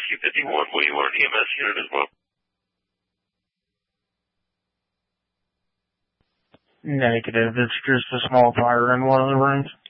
Rescue 51. Will you want an EMS unit as well? Negative. It's just a small fire in one of the rooms.